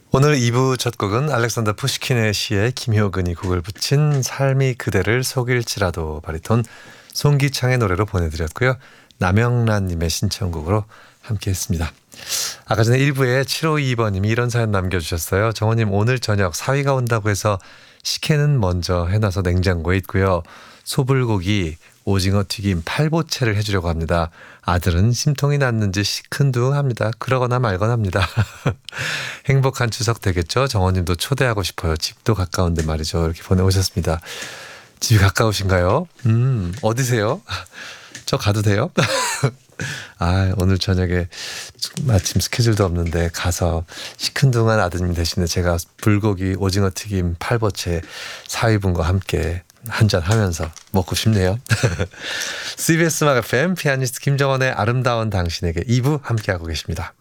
오늘 2부 첫 곡은 알렉산더 푸시킨의 시에 김효근이 곡을 붙인 삶이 그대를 속일지라도 바리톤 송기창의 노래로 보내드렸고요. 남영란님의 신청곡으로 함께했습니다. 아까 전에 1부에 752번님이 이런 사연 남겨주셨어요. 정원님, 오늘 저녁 사위가 온다고 해서 식혜는 먼저 해놔서 냉장고에 있고요. 소불고기, 오징어 튀김, 팔보채를 해주려고 합니다. 아들은 심통이 났는지 시큰둥합니다. 그러거나 말거나 합니다. 행복한 추석 되겠죠? 정원님도 초대하고 싶어요. 집도 가까운데 말이죠. 이렇게 보내오셨습니다. 집이 가까우신가요? 어디세요? 저 가도 돼요? 오늘 저녁에 마침 스케줄도 없는데 가서 시큰둥한 아드님 대신에 제가 불고기, 오징어 튀김, 팔보채 사위분과 함께 한잔 하면서 먹고 싶네요. CBS 음악 FM 피아니스트 김정원의 아름다운 당신에게 2부 함께하고 계십니다.